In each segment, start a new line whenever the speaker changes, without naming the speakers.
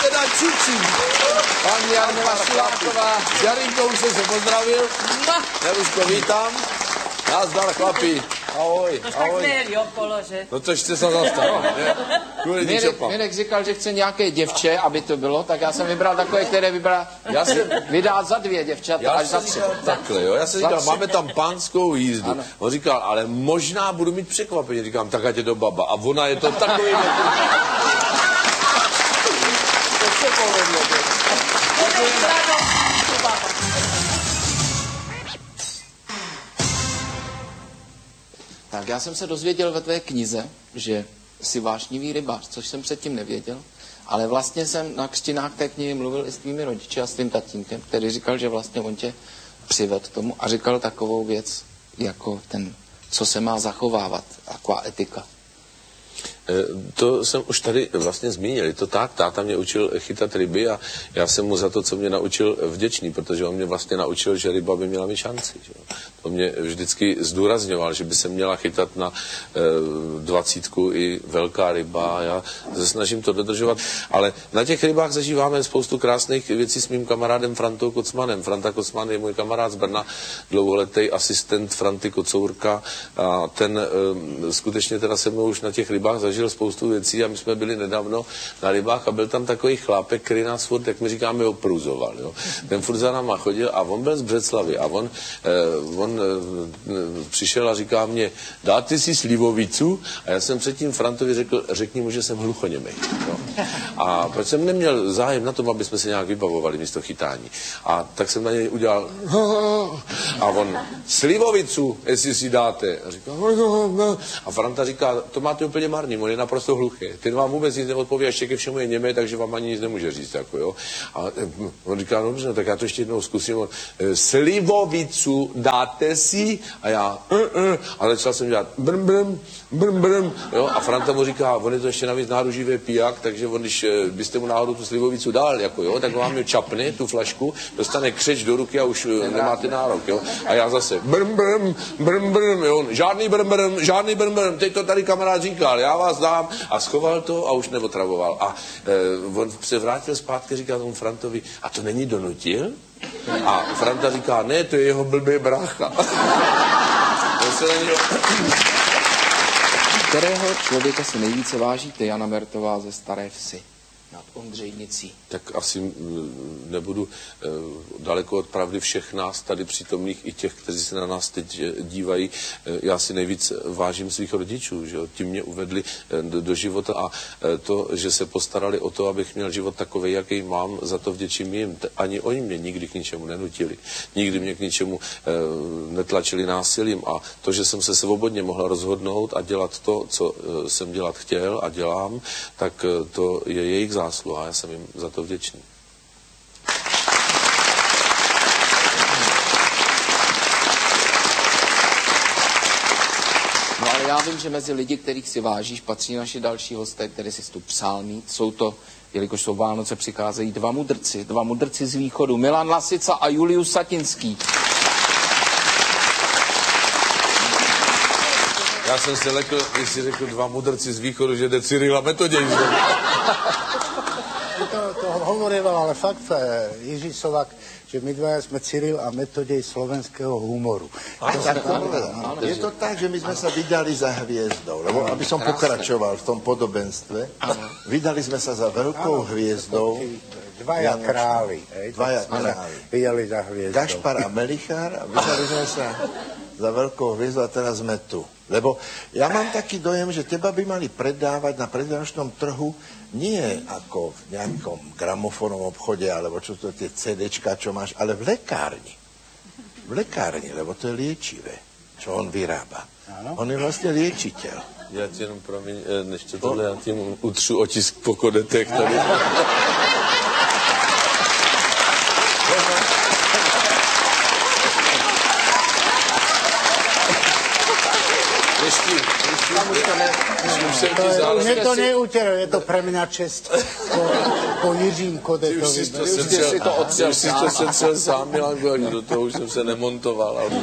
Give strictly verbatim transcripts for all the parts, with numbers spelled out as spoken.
teda čučí. Paní Jarmila Pašuláková, s Jarinkou jsem se pozdravil. Jaruško, vítám. Nazdar, chlapi. Ahoj,
Tož
ahoj.
tak měli okolo, že?
No tož jste se zastavil, ne? Kvůli
Mirek, Mirek říkal, že chce nějaké děvče, aby to bylo, tak já jsem vybral takové, které vybral, já jsem vydal za dvě děvčata,
Já
až za
jsem
tři.
říkal takhle, jo, já jsem říkal, máme tam pánskou jízdu.
Ano.
On říkal, ale možná budu mít překvapení. Říkám, tak ať je to baba. A ona je to takový... To se povedlo.
Tak já jsem se dozvěděl ve tvé knize, že jsi vášnivý rybář, což jsem předtím nevěděl, ale vlastně jsem na křtinách té knihy mluvil i s tvými rodiči a s tvým tatínkem, který říkal, že vlastně on tě přived tomu a říkal takovou věc, jako ten, co se má zachovávat, taková etika.
To jsem už tady vlastně zmínil. Je to tak, táta mě učil chytat ryby a já jsem mu za to, co mě naučil, vděčný, protože on mě vlastně naučil, že ryba by měla mít šanci. Že? To mě vždycky zdůrazňoval, že by se měla chytat na e, dvacítku i velká ryba. Já se snažím to dodržovat, ale na těch rybách zažíváme spoustu krásných věcí s mým kamarádem Frantou Kocmanem. Franta Kocman je můj kamarád z Brna, dlouholetý asistent Franty Kocourka a ten e, skutečně teda se mnou už na těch rybách zažil spoustu věcí a my jsme byli nedávno na rybách a byl tam takový chlápek, který nás furt, jak my říkáme, opruzoval. Jo. Ten furt za náma chodil a on byl z Břeclavy a on, eh, on eh, přišel a říká mě, dáte si slivovicu? A já jsem předtím Frantovi řekl, řekni mu, že jsem hluchoněmej. Jo. A proč jsem neměl zájem na tom, aby jsme se nějak vybavovali místo chytání. A tak jsem na něj udělal a on, slivovicu, jestli si dáte. A říká, a Franta říká, to máte úplně marný, on je naprosto hluchý. Ten vám vůbec nic neodpoví, ještě ke všemu je němé, takže vám ani nic nemůže říct. Jako, jo. A on říká, no dobře, no, tak já to ještě jednou zkusím. On, slivovicu dáte si? A já, uh, uh, a začal jsem dělat brm, brm, brm, brm, jo. A Franta mu říká, on je to ještě navíc náruživý pijak, takže on, když byste mu náhodou tu slivovicu dal, jako, jo, tak vám je čapne, tu flašku, dostane křeč do ruky a už nemáte nárok. Jo. A já zase brm, brm, brm, brm, jo. Žádný brm, brm, žádný brm, brm, teď to tady kamarád říkal, já vás dám a schoval to a už neotravoval. A e, on se vrátil zpátky, říká tomu Frantovi, a to není donutil? A Franta říká, ne, to je jeho blbý brácha.
Kterého člověka si nejvíce vážíte, Jana Mertová ze Staré Vsi nad Ondřejnicí?
Tak asi nebudu daleko od pravdy všech nás tady přítomných, i těch, kteří se na nás teď dívají. Já si nejvíc vážím svých rodičů, že ti mě uvedli do, do života a to, že se postarali o to, abych měl život takovej, jaký mám, za to vděčím jim. Ani oni mě nikdy k ničemu nenutili. Nikdy mě k ničemu netlačili násilím a to, že jsem se svobodně mohl rozhodnout a dělat to, co jsem dělat chtěl a dělám, tak to je jejich zásluha a já jsem jim za to vděčný.
No ale já vím, že mezi lidi, kterých si vážíš, patří naši další hosté, které si tu přál mít. Jsou to, jelikož jsou Vánoce, přicházejí dva mudrci, dva mudrci z východu, Milan Lasica a Julius Satinský.
Já jsem si lekl, když si řekl dva mudrci z východu, že jde Cyril a Metoděj.
To, to hovoril, ale fakt Jiří Sovák, že my dva jsme Cyril a Metoděj slovenského humoru.
To tak to povedal. Je to tak, že my jsme se vydali za hviezdou, lebo aby som pokračoval v tom podobenstve, vydali jsme se za velkou hviezdou.
Dvaja králi.
Dvaja králi.
Vydali za hviezdou.
Gašpar a Melichár a vydali jsme se za velkou hviezdou a teraz sme tu. Lebo ja mám taký dojem, že teba by mali predávať na predvianočnom trhu nie ako v nejakom gramofónom obchode, alebo čo to tie CDčka, čo máš, ale v lekárni. V lekárni, lebo to je liečivé, čo on vyrába. Ano? On je vlastne liečiteľ.
Já ti jenom promiň, než to tohle, já tím utřu otisk po kodetech tady. Ještě, ještě, už to ne, už jsem ti záleží.
Mě to neutěro, je to pre mňa čest po, po Jiřím Kodetovi.
Už si to setřel, už si to setřel sám, Milanko, až do toho už jsem se nemontoval. Ale...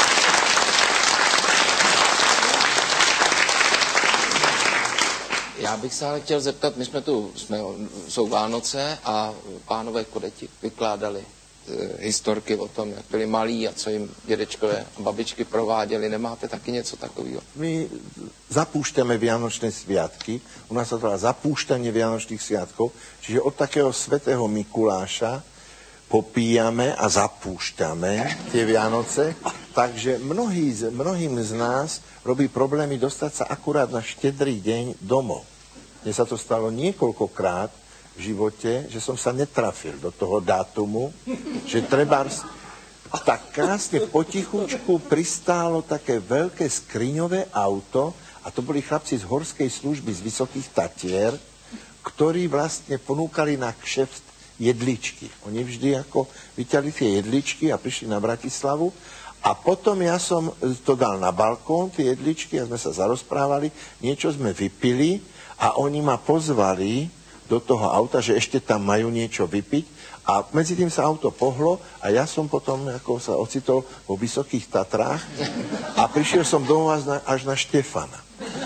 Já Já bych se ale chtěl zeptat, my jsme tu, jsme, jsou Vánoce a pánové Kodeti vykládali e, historky o tom, jak byli malí a co jim dědečkové a babičky prováděli. Nemáte taky něco takového?
My zapúšťame Vianočné sviatky, u nás sa to volá zapúšťanie Vianočných sviatkov, čiže od takého svätého Mikuláša popíjame a zapúšťame tie Vianoce, takže mnohí, mnohým z nás robí problémy dostať sa akurát na štedrý deň domov. Mne sa to stalo niekoľkokrát v živote, že som sa netrafil do toho dátumu, že treba tak krásne potichučku pristálo také veľké skriňové auto a to boli chlapci z horskej služby z Vysokých Tatier, ktorí vlastne ponúkali na kšeft jedličky. Oni vždy ako vyťali tie jedličky a prišli na Bratislavu a potom ja som to dal na balkón, tie jedličky a sme sa zarozprávali, niečo sme vypili a oni ma pozvali do toho auta, že ešte tam majú niečo vypiť a medzi tým sa auto pohlo a ja som potom ako sa ocitol vo Vysokých Tatrách a prišiel som domov až na, až na Štefana.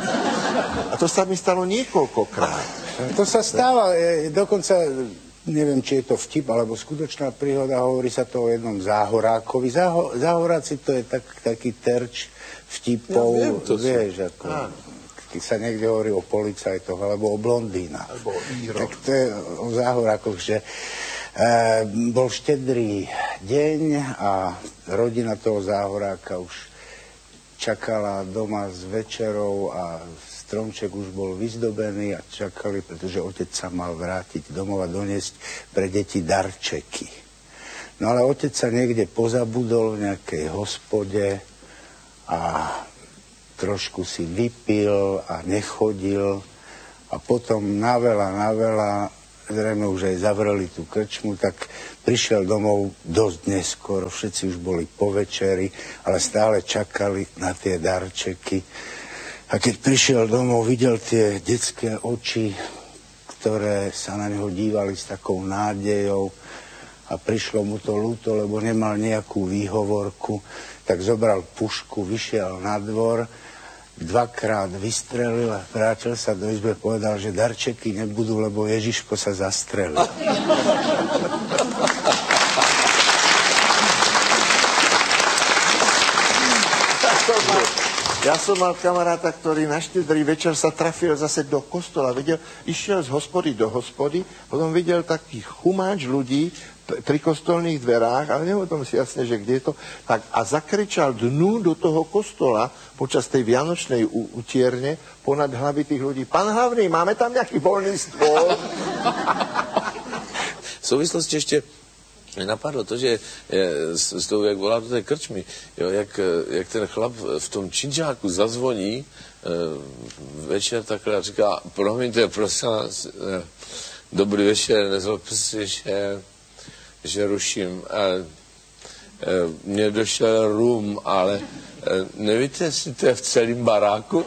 A to sa mi stalo niekoľkokrát.
To sa stáva, dokonca neviem, či je to vtip, alebo skutočná príhoda, hovorí sa to o jednom záhorákovi. Záho, záhoráci to je tak, taký terč vtipov, ja viem, to vieš, ako, keď sa niekde hovorí o policajtoch, alebo o blondínach. Alebo o íroch. Tak to je o záhorákoch, že e, bol štedrý deň a rodina toho záhoráka už čakala doma s večerou a stromček už bol vyzdobený a čakali, pretože otec sa mal vrátiť domov a doniesť pre deti darčeky. No ale otec sa niekde pozabudol v nejakej hospode a trošku si vypil a nechodil a potom na veľa, na veľa, zrejme už aj zavreli tú krčmu, tak prišiel domov dosť neskoro, všetci už boli po večeri, ale stále čakali na tie darčeky. A keď prišiel domov, videl tie detské oči, ktoré sa na neho dívali s takou nádejou a prišlo mu to ľúto, lebo nemal nejakú výhovorku, tak zobral pušku, vyšiel na dvor, dvakrát vystrelil a vrátil sa do izby a povedal, že darčeky nebudú, lebo Ježiško sa zastrelil.
Ja som mal kamaráta, ktorý na štedrý večer sa trafil zase do kostola. Videl, išiel z hospody do hospody, potom videl taký chumáč ľudí pri kostolných dverách, ale nevedom si jasne, že kde je to, tak a zakričal dnu do toho kostola počas tej vianočnej utierne ponad hlavy tých ľudí. Pán hlavný, máme tam nejaký voľný stôl?
V souvislosti ještě mě napadlo to, že je, s, s tou, jak volá do té krčmy, jo, jak, jak ten chlap v tom činžáku zazvoní e, večer takhle a říká, promiňte, prosím vás, e, dobrý večer, nezlobte si, že, že ruším. E, e, mně došel rum, ale e, nevíte, jestli to je v celém baráku?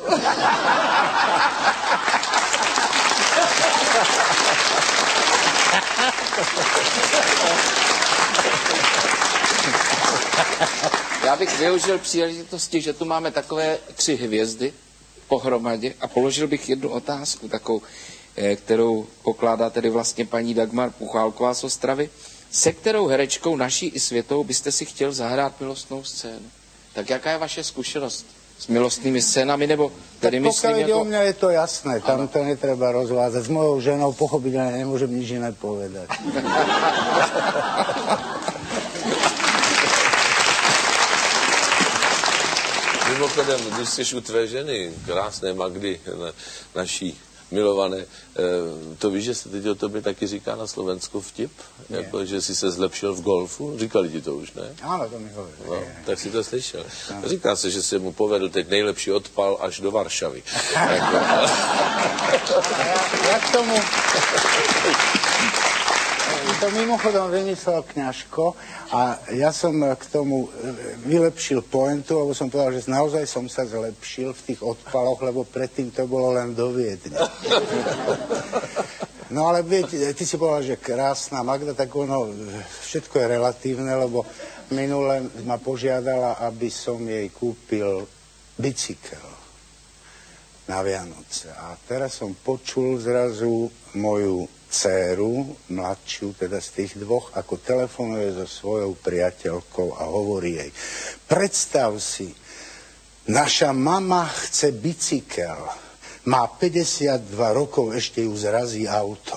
Já bych využil příležitosti, že tu máme takové tři hvězdy pohromadě a položil bych jednu otázku, takovou, kterou pokládá tedy vlastně paní Dagmar Puchálková z Ostravy. Se kterou herečkou naší i světovou byste si chtěl zahrát milostnou scénu? Tak jaká je vaše zkušenost s milostnými scénami, nebo tedy
tak
myslím
jako... o mňa je to jasné, tam ano. To netreba rozvázať. S mojou ženou pochopiteľne nemôžem nič iné povedať.
Mimochodem, když jsi u tvé ženy, krásné Magdy, na, naší milované, to víš, že se teď o tobě taky říká na Slovensku vtip? Jako, že jsi se zlepšil v golfu? Říkali ti to už, ne?
Ano, to mi hovorí.
No, tak si to slyšel. No. Říká se, že se mu povedl teď nejlepší odpal až do Varšavy. Jako, ale...
ja, ja k tomu... To mimochodom vymyslel Kňažko a ja som k tomu vylepšil pointu, lebo som povedal, že naozaj som sa zlepšil v tých odpaloch, lebo predtým to bolo len do Viedne. No ale viete, ty si povedal, že krásna Magda, tak ono, všetko je relatívne, lebo minule ma požiadala, aby som jej kúpil bicykel. na Vianoce. A teraz som počul zrazu moju dceru, mladšiu, teda z tých dvoch, ako telefonuje so svojou priateľkou a hovorí jej: predstav si, naša mama chce bicykel. Má päťdesiatdva rokov, ešte ju zrazí auto.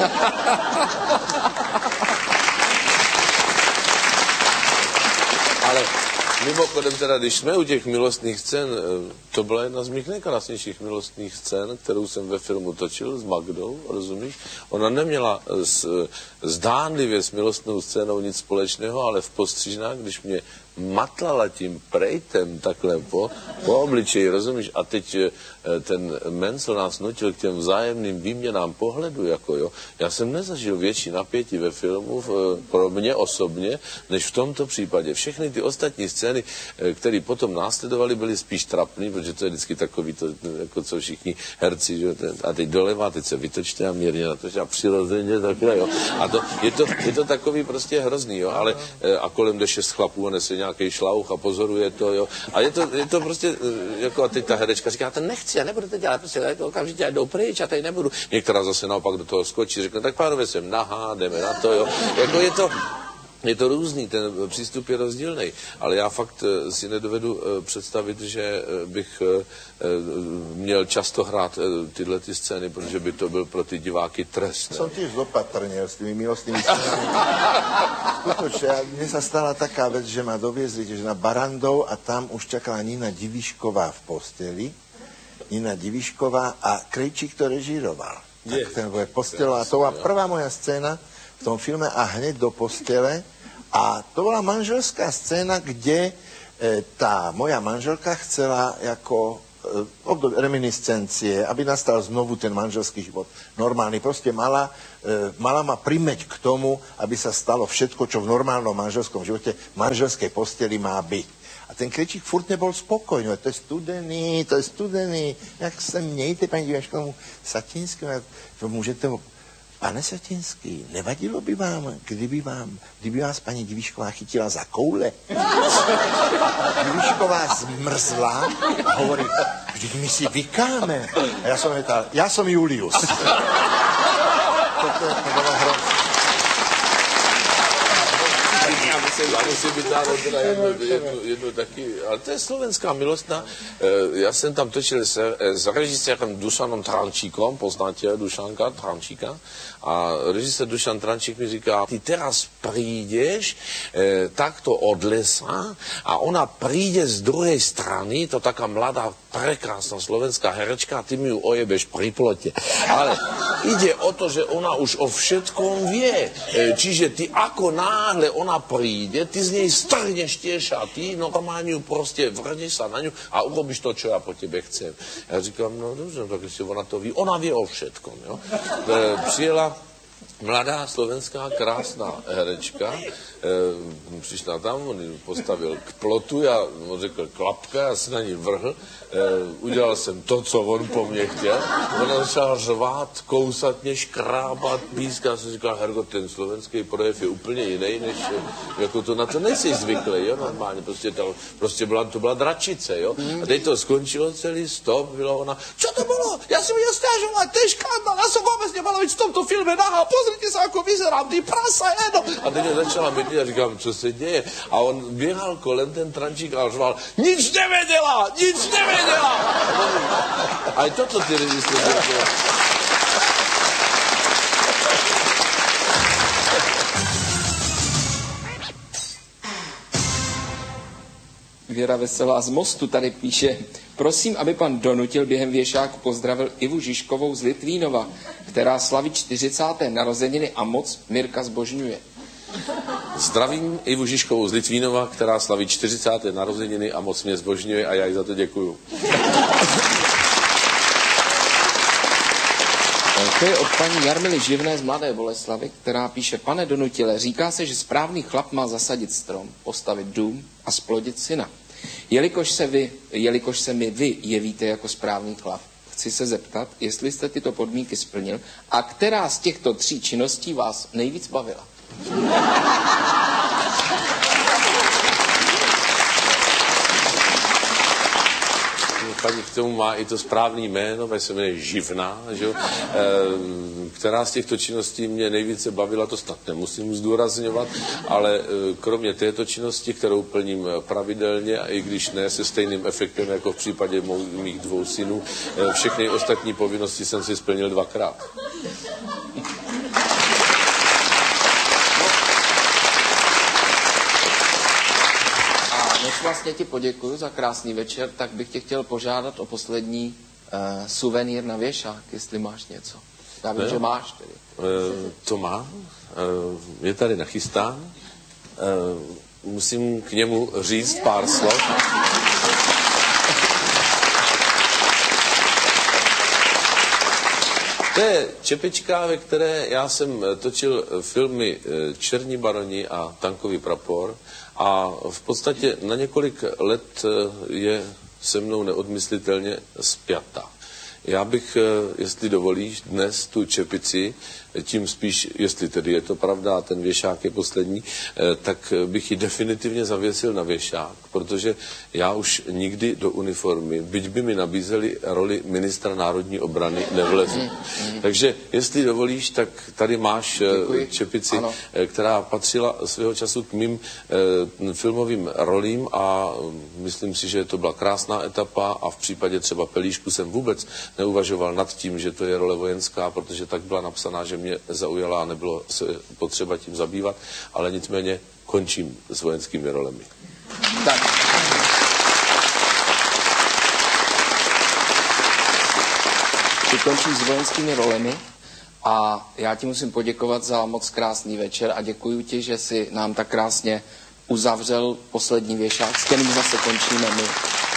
Ale mimochodem teda, když jsme u těch milostných scén, to byla jedna z mých nejkrásnějších milostných scén, kterou jsem ve filmu točil s Magdou, rozumíš? Ona neměla s, zdánlivě s milostnou scénou nic společného, ale v postřižnách, když mě matlala tím prejtem takhle po, po obličeji, rozumíš? A teď ten Mencel nás nutil k těm vzájemným výměnám pohledu, jako jo. Já jsem nezažil větší napětí ve filmu v, pro mě osobně, než v tomto případě. Všechny ty ostatní scény, které potom následovaly, byly spíš trapný, protože to je vždycky takový, to, jako co všichni herci, že? A teď doleva, teď se vytočte a mírně natočte a přirozeně takhle, jo. A to, je, to, je to takový prostě hrozný, jo. Ale a kolem jde šest chlapů a nese nějaký šlauch a pozoruje to, jo. A je to, je to prostě, jako a teď ta herečka říká, to nechci, já nebudu to dělat, prostě to okamžitě jdou pryč, já tady nebudu. Některá zase naopak do toho skočí, řekne, tak pánové, jsem nahá, jdeme na to, jo. Jako je to, je to různý, ten přístup je rozdílný, ale já fakt si nedovedu představit, že bych měl často hrát tyhle ty scény, protože by to byl pro ty diváky trest.
Som tiež zopatrnil s tými milostnými scénami. Skutočne, mne sa stala taká vec, že ma doviezli tiež na Barandov a tam už čakala Nina Divišková v posteli. Nina Divišková a Krejčík to režíroval. Tak ten bude postelo a to bola prvá moja scéna v tom filme a hneď do postele. A to bola manželská scéna, kde e, tá moja manželka chcela ako e, obdobie reminiscencie, aby nastal znovu ten manželský život normálny. Proste mala, e, mala ma primeť k tomu, aby sa stalo všetko, čo v normálnom manželskom živote v manželskej posteli má byť. A ten Krejčík furt nebol spokojný. To je studený, to je studený. Jak se mějte, paní Diviškovu Satinskému, můžete... Pane Satinský, nevadilo by vám, kdyby, vám, kdyby vás paní Divišková chytila za koule? Divišková zmrzla a hovorí, vždyť my si vykáme. A já jsem větal, já jsem Julius. to, to, to bylo hrozné.
Já musím vytáhnout teda jednu, jednu, jednu taky, ale to je slovenská milostná. Já jsem tam točil se, s režisérem Dušanom Trančíkom, poznáte Dušanka Trančíka? A režisér Dušan Trančík mi říká, ty teraz prídeš e, takto od lesa a ona príde z druhej strany, to taká mladá, prekrásna slovenská herečka a ty mi ju ojebeš pri plote. Ale ide o to, že ona už o všetkom vie. E, čiže ty ako náhle ona príde, ty z nej strhneš tie šaty, normálne ju proste vrneš sa na ňu a urobíš to, čo ja po tebe chcem. Ja říkám, no dobře, tak si ona to ví. Ona vie o všetkom, jo. E, přijela mladá slovenská krásná herečka, e, přišla tam, on ji postavil k plotu, já on řekl klapka, já se na ní vrhl, e, udělal jsem to, co on po mně chtěl, ona začala řvát, kousat mě, škrábat, pískat, já jsem říkal, Hergo, ten slovenský projev je úplně jiný, než jako to na to nejsi zvyklý, jo, normálně, prostě, to, prostě byla, to byla dračice, jo, a teď to skončilo celý, stop, byla ona, čo to bylo, já jsem měl stěžovat, to je škandál, já jsem vůbec nemala být v tomto filme nahá, pozrite se, ako vyzerám, ty prasa, jedno. A teď začala mydlit a říkám, co se děje. A on běhal kolem ten Trančík a řval, nic nevěděla, nic nevěděla. A i toto ty režistéři dělali.
Věra Veselá z Mostu tady píše, prosím, aby pan Donutil během věšáku pozdravil Ivu Žižkovou z Litvínova, která slaví čtyřicáté narozeniny a moc Mirka zbožňuje.
Zdravím Ivu Žižkovou z Litvínova, která slaví čtyřicáté narozeniny a moc mě zbožňuje a já jí za to děkuju.
To je od paní Jarmily Živné z Mladé Boleslavy, která píše, pane Donutile, říká se, že správný chlap má zasadit strom, postavit dům a splodit syna. Jelikož se, vy, jelikož se mi vy jevíte jako správný chlap, chci se zeptat, jestli jste tyto podmínky splnil a která z těchto tří činností vás nejvíc bavila.
paní k tomu má i to správné jméno, protože se jmenuje Živná, že? E, která z těchto činností mě nejvíce bavila, to snad nemusím zdůrazňovat, ale e, kromě této činnosti, kterou plním pravidelně, a i když ne se stejným efektem jako v případě mou, mých dvou synů, e, všechny ostatní povinnosti jsem si splnil dvakrát.
Než vlastně ti poděkuju za krásný večer, tak bych tě chtěl požádat o poslední uh, suvenýr na věšák, jestli máš něco. Já vím, no, že máš tedy.
Uh, to má. Uh, je tady nachystán. Uh, musím k němu říct pár slov. To je čepička, ve které já jsem točil filmy Černí baroni a Tankový prapor a v podstatě na několik let je se mnou neodmyslitelně spjatá. Já bych, jestli dovolíš, dnes tu čepici, tím spíš, jestli tedy je to pravda a ten věšák je poslední, tak bych ji definitivně zavěsil na věšák, protože já už nikdy do uniformy, byť by mi nabízeli roli ministra národní obrany, nevlezu. Mm. Takže, jestli dovolíš, tak tady máš Děkuji. čepici, ano. která patřila svého času k mým eh, filmovým rolím a myslím si, že to byla krásná etapa a v případě třeba Pelíšku jsem vůbec neuvažoval nad tím, že to je role vojenská, protože tak byla napsaná, že mě zaujala a nebylo se potřeba tím zabývat, ale nicméně končím s vojenskými rolemi.
Tak. Ty končíš s vojenskými rolemi a já ti musím poděkovat za moc krásný večer a děkuji ti, že jsi nám tak krásně uzavřel poslední věšák, s kterým zase končíme my.